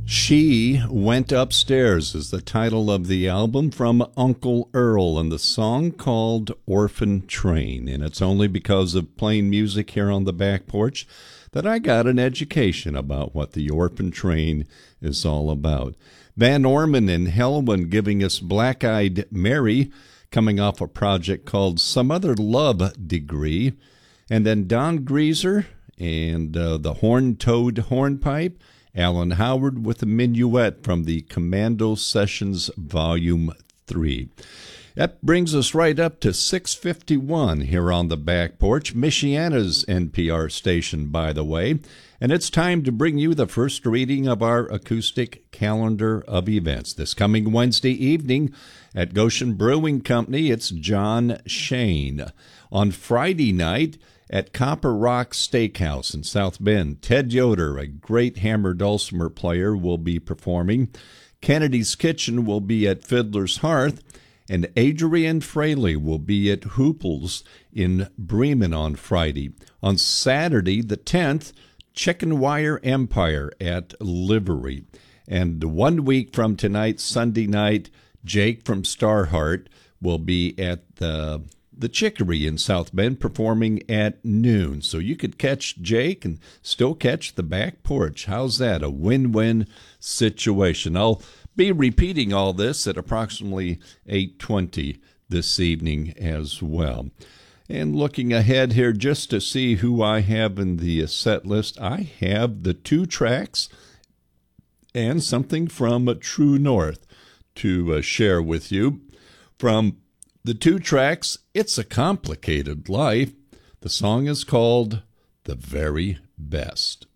She Went Upstairs is the title of the album from Uncle Earl, and the song called Orphan Train. And it's only because of playing music here on the back porch that I got an education about what the Orphan Train is all about. Van Orman and Helwan giving us Black-Eyed Mary, coming off a project called Some Other Love Degree. And then Don Greaser and the Horn-Toed Hornpipe, Alan Howard with a minuet from the Commando Sessions Volume 3. That brings us right up to 6:51 here on the back porch, Michiana's NPR station, by the way. And it's time to bring you the first reading of our acoustic calendar of events. This coming Wednesday evening at Goshen Brewing Company, it's John Shane. On Friday night, at Copper Rock Steakhouse in South Bend, Ted Yoder, a great hammer dulcimer player, will be performing. Kennedy's Kitchen will be at Fiddler's Hearth, and Adrian Fraley will be at Hooples in Bremen on Friday. On Saturday, the 10th, Chicken Wire Empire at Livery. And 1 week from tonight, Sunday night, Jake from Starheart will be at the Chicory in South Bend performing at noon. So you could catch Jake and still catch the back porch. How's that? A win-win situation. I'll be repeating all this at approximately 8:20 this evening as well. And looking ahead here just to see who I have in the set list, I have the 2 tracks and something from True North to share with you. From the 2 tracks, It's a Complicated Life. The song is called The Very Best.